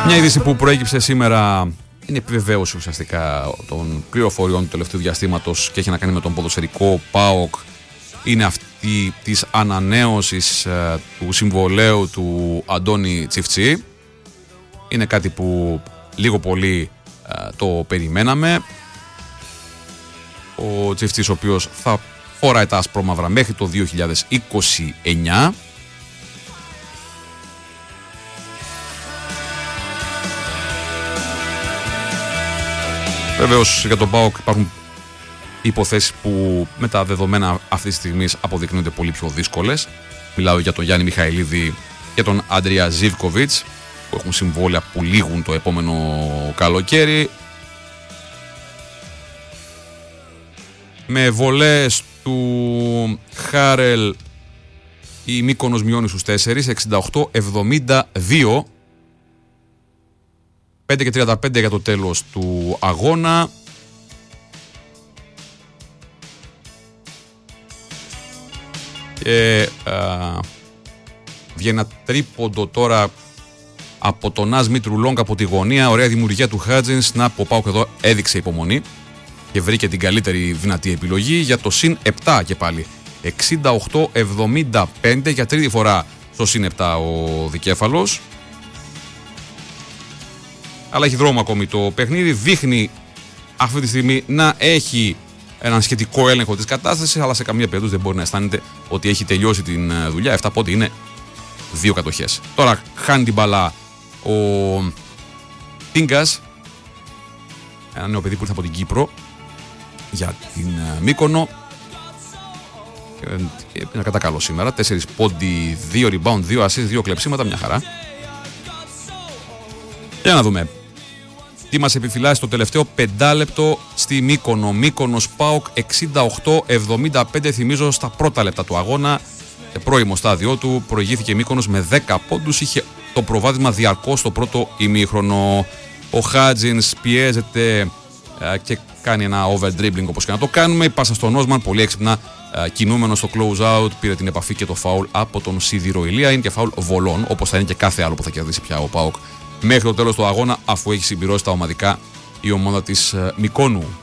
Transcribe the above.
Μια είδηση που προέκυψε σήμερα είναι επιβεβαίωση ουσιαστικά των πληροφοριών του τελευταίου διαστήματος και έχει να κάνει με τον ποδοσφαιρικό ΠΑΟΚ. Είναι αυτή της ανανέωσης του συμβολαίου του Αντώνη Τσιφτσί. Είναι κάτι που λίγο πολύ το περιμέναμε. Ο Τσιφτσίς, ο οποίος θα φοράει τα ασπρόμαυρα μέχρι το 2029. Βεβαίως για τον ΠΑΟΚ υπάρχουν υποθέσεις που με τα δεδομένα αυτή τη στιγμή αποδεικνύονται πολύ πιο δύσκολες. Μιλάω για τον Γιάννη Μιχαηλίδη και τον Άντρια Ζίβκοβιτς, που έχουν συμβόλαια που λήγουν το επόμενο καλοκαίρι. Με βολές του Χάρελ η Μύκονος μειώνει στους 4, 68-72. 5:35 για το τέλος του αγώνα. Και βγαίνει ένα τρίποντο τώρα από τον Νας Μητρουλόγκ από τη γωνία. Ωραία δημιουργία του Χάτζινς. Να, ο ΠΑΟΚ εδώ έδειξε υπομονή και βρήκε την καλύτερη δυνατή επιλογή για το συν 7 και πάλι. 68-75 για τρίτη φορά στο συν 7 ο δικέφαλος. Αλλά έχει δρόμο ακόμη το παιχνίδι. Δείχνει αυτή τη στιγμή να έχει έναν σχετικό έλεγχο της κατάστασης, αλλά σε καμία περίπτωση δεν μπορεί να αισθάνεται ότι έχει τελειώσει την δουλειά. 7 πόντι είναι 2 κατοχές. Τώρα χάνει την μπαλά ο Τίγκας, ένα νέο παιδί που ήρθε από την Κύπρο για την Μύκονο. Είναι κατά καλό σήμερα. 4 πόντι, 2 rebound, 2 assist, 2 κλεψίματα. Μια χαρά. Για να δούμε τι μας επιφυλάσσει το τελευταίο 5 λεπτό στη Μύκονο. Μύκονος ΠΑΟΚ 68-75. Θυμίζω στα πρώτα λεπτά του αγώνα, σε πρώιμο στάδιο του, προηγήθηκε η Μύκονος με 10 πόντους. Είχε το προβάδισμα διαρκώς στο πρώτο ημίχρονο. Ο Χάτζινς πιέζεται και κάνει ένα over-dribbling όπως και να το κάνουμε. Η πάσα στον Όσμαν, πολύ έξυπνα κινούμενο στο close-out, πήρε την επαφή και το φάουλ από τον Σίδηρο Ηλία. Είναι και φάουλ βολών, όπως θα είναι και κάθε άλλο που θα κερδίσει πια ο ΠΑΟΚ μέχρι το τέλος του αγώνα, αφού έχει συμπληρώσει τα ομαδικά η ομάδα της Μυκόνου.